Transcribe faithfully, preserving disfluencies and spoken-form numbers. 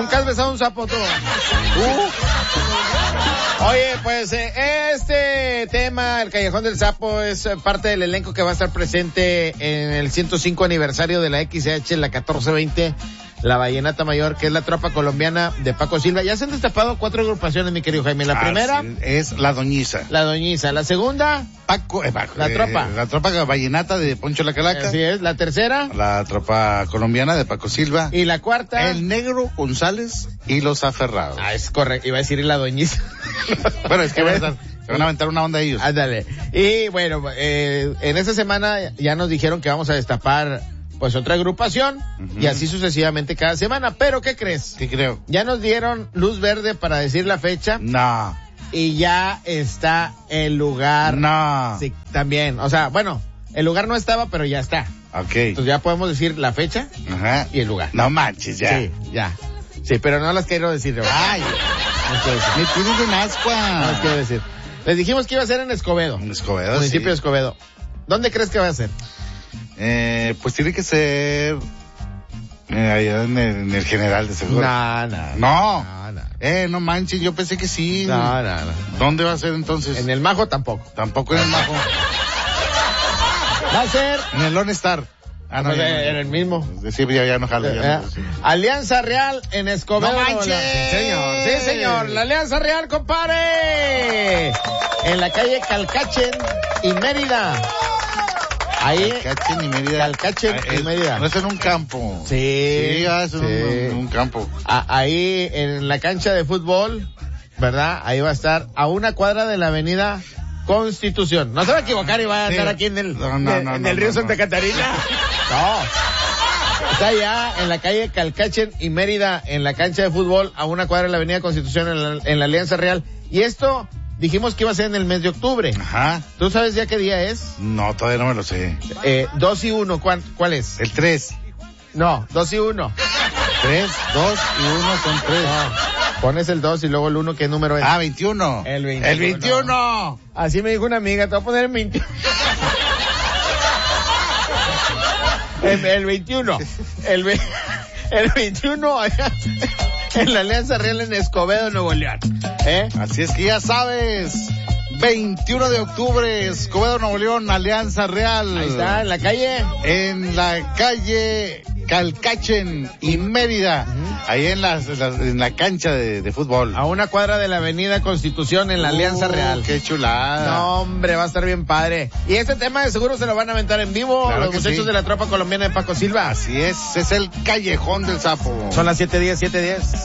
¿Nunca has besado un sapo tú? Uh. Oye, pues eh, este tema, el Callejón del Sapo, es eh, parte del elenco que va a estar presente en el ciento cinco aniversario de la X H, la catorce veinte, la Vallenata Mayor, que es la tropa colombiana de Paco Silva. Ya se han destapado cuatro agrupaciones, mi querido Jaime. La ah, primera sí, es La Doñiza. La Doñiza. La segunda, Paco, eh, Paco La eh, tropa. La tropa vallenata de Poncho La Calaca. Así es. La tercera, La tropa colombiana de Paco Silva. y la cuarta, El Negro González y Los Aferrados. Ah, es correcto. Iba a decir La Doñiza. Bueno, es que van a, estar, se van a aventar una onda ellos. Ándale. Y bueno, eh, en esta semana ya nos dijeron que vamos a destapar pues otra agrupación, uh-huh. y así sucesivamente cada semana. Pero ¿qué crees? ¿Qué creo? Ya nos dieron luz verde para decir la fecha. No. Y ya está el lugar. No. Sí, también. O sea, bueno, el lugar no estaba, pero ya está. Ok. Entonces ya podemos decir la fecha, ajá, y el lugar. No manches, ya. Sí, ya. Sí, pero no las quiero decir. Ay, no quiero decir. me tienes de ascua. No las quiero decir. Les dijimos que iba a ser en Escobedo. En Escobedo, municipio sí. de Escobedo. ¿Dónde crees que va a ser? Eh, pues tiene que ser eh, allá en el, en el General de Seguro. No, no. No. No, no. Eh, no manches, yo pensé que sí. No, no, no. ¿Dónde va a ser entonces? En el Majo tampoco. Tampoco en el Majo. Va a ser En el Lone Star. Ah, no, pues, ya, en, no, en el mismo. Sí, ya, ya no jala, ya Eh, no, sí. Alianza Real en Escobedo. ¡No manches! Sí, señor. Sí, señor. La Alianza Real, compadre. En la calle Calcachen y Mérida. Ahí. Calcachen y Mérida. Calcachen Ah, y es, Mérida. No es en un campo. Sí. Sí, ah, es en sí. Un, un campo. A, ahí en la cancha de fútbol, ¿verdad? Ahí va a estar a una cuadra de la avenida Constitución. No se va a equivocar y va a sí. estar aquí en el, no, no, en, no, en no, el río no, Santa no. Catarina. No. Está allá en la calle Calcachen y Mérida, en la cancha de fútbol, a una cuadra de la avenida Constitución, en la, en la Alianza Real. Y esto dijimos que iba a ser en el mes de octubre. Ajá. ¿Tú sabes ya qué día es? No, todavía no me lo sé. Eh, dos y uno, ¿cuál, cuál es? El tres. No, dos y uno. Tres, dos y uno son tres. No, pones el dos y luego el uno, ¿qué número es? Ah, veintiuno. El veintiuno. El veintiuno. Así me dijo una amiga, te voy a poner el veintiuno. el, el veintiuno. El, ve, el veintiuno allá en la Alianza Real en Escobedo, Nuevo León. ¿Eh? Así es que ya sabes. veintiuno de octubre, Escobedo, Nuevo León, Alianza Real. Ahí está, en la calle. En la calle Calcachen y Mérida. Uh-huh. Ahí en, las, las, en la cancha de, de fútbol. A una cuadra de la avenida Constitución en la uh, Alianza Real. Qué chulada. No, hombre, va a estar bien padre. Y este tema de seguro se lo van a aventar en vivo claro los muchachos sí. de la tropa colombiana de Paco Silva. Así es, es el Callejón del Sapo. Son las siete diez, siete diez.